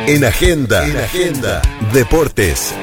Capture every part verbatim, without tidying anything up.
En Agenda, en Agenda, Deportes.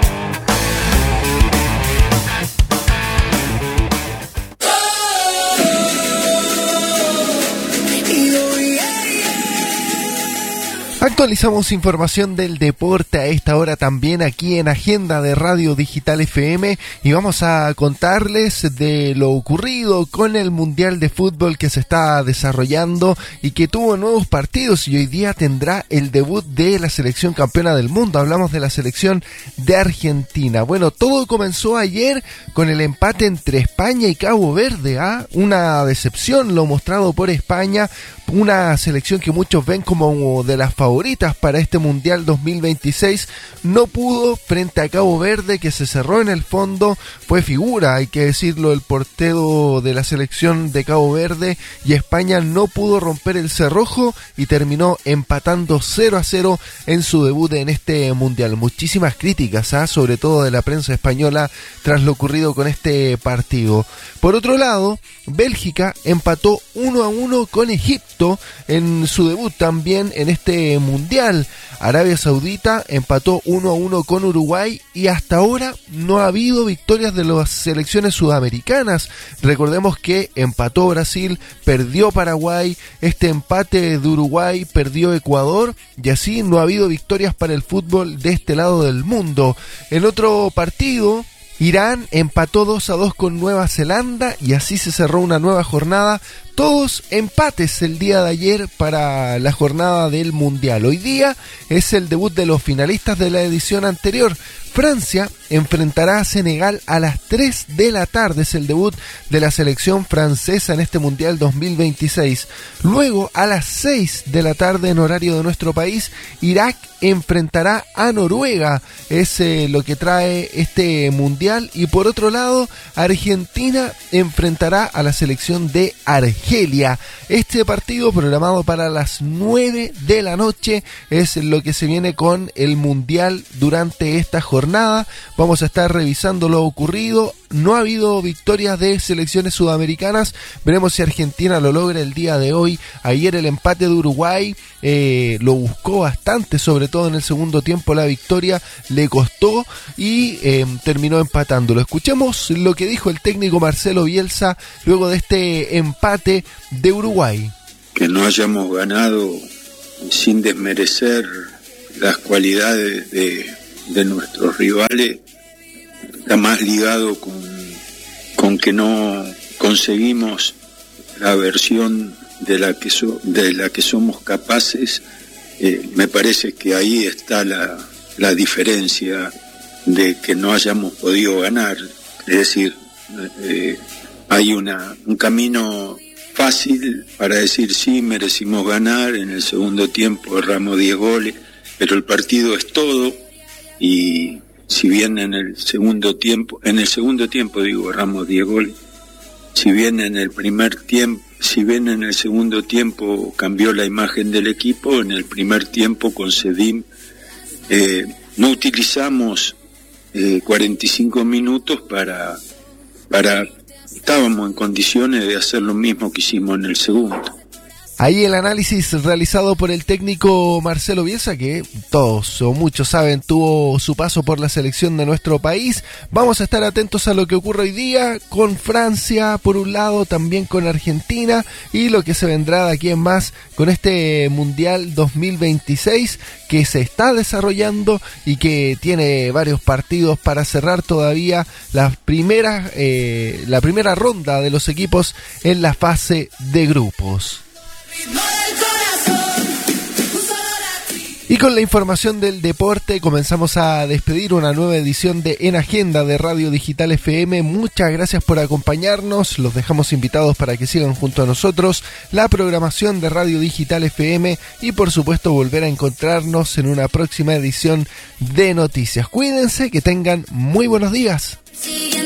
Actualizamos información del deporte a esta hora también aquí en Agenda de Radio Digital F M y vamos a contarles de lo ocurrido con el Mundial de Fútbol que se está desarrollando y que tuvo nuevos partidos y hoy día tendrá el debut de la selección campeona del mundo. Hablamos de la selección de Argentina. Bueno, todo comenzó ayer con el empate entre España y Cabo Verde, ¿ah? Una decepción lo mostrado por España, una selección que muchos ven como de las favoritas para este Mundial dos mil veintiséis, no pudo frente a Cabo Verde, que se cerró en el fondo, fue figura, hay que decirlo, el portero de la selección de Cabo Verde, y España no pudo romper el cerrojo y terminó empatando cero a cero en su debut en este Mundial. Muchísimas críticas, ¿eh? sobre todo de la prensa española, tras lo ocurrido con este partido. Por otro lado, Bélgica empató uno a uno con Egipto en su debut también en este Mundial. Arabia Saudita empató uno a uno con Uruguay y hasta ahora no ha habido victorias de las selecciones sudamericanas. Recordemos que empató Brasil, perdió Paraguay, este empate de Uruguay perdió Ecuador y así no ha habido victorias para el fútbol de este lado del mundo. En otro partido, Irán empató dos a dos con Nueva Zelanda y así se cerró una nueva jornada. Todos empates el día de ayer para la jornada del Mundial. Hoy día es el debut de los finalistas de la edición anterior. Francia enfrentará a Senegal a las tres de la tarde, es el debut de la selección francesa en este Mundial dos mil veintiséis. Luego, a las seis de la tarde en horario de nuestro país, Irak enfrentará a Noruega, es eh, lo que trae este Mundial. Y por otro lado, Argentina enfrentará a la selección de Argelia. Este partido, programado para las nueve de la noche, es lo que se viene con el Mundial durante esta jornada. Vamos a estar revisando lo ocurrido. No ha habido victorias de selecciones sudamericanas. Veremos si Argentina lo logra el día de hoy. Ayer el empate de Uruguay eh, lo buscó bastante, sobre todo en el segundo tiempo. La victoria le costó y eh, terminó empatándolo. Escuchemos lo que dijo el técnico Marcelo Bielsa luego de este empate de Uruguay. Que no hayamos ganado sin desmerecer las cualidades de, de nuestros rivales está más ligado con, con que no conseguimos la versión de la que, so, de la que somos capaces. Eh, me parece que ahí está la, la diferencia de que no hayamos podido ganar. Es decir, eh, hay una, un camino fácil para decir sí, merecimos ganar, en el segundo tiempo erramos diez goles, pero el partido es todo, y si bien en el segundo tiempo, en el segundo tiempo digo, erramos diez goles, si bien en el primer tiempo, si bien en el segundo tiempo cambió la imagen del equipo, en el primer tiempo con Sedim eh, no utilizamos eh, cuarenta y cinco minutos para, para, estábamos en condiciones de hacer lo mismo que hicimos en el segundo. Ahí el análisis realizado por el técnico Marcelo Bielsa, que todos o muchos saben tuvo su paso por la selección de nuestro país. Vamos a estar atentos a lo que ocurre hoy día con Francia por un lado, también con Argentina, y lo que se vendrá de aquí en más con este Mundial dos mil veintiséis que se está desarrollando y que tiene varios partidos para cerrar todavía las primeras, eh, la primera ronda de los equipos en la fase de grupos. Y con la información del deporte comenzamos a despedir una nueva edición de En Agenda de Radio Digital F M. Muchas gracias por acompañarnos, los dejamos invitados para que sigan junto a nosotros la programación de Radio Digital F M y por supuesto volver a encontrarnos en una próxima edición de noticias. Cuídense, que tengan muy buenos días.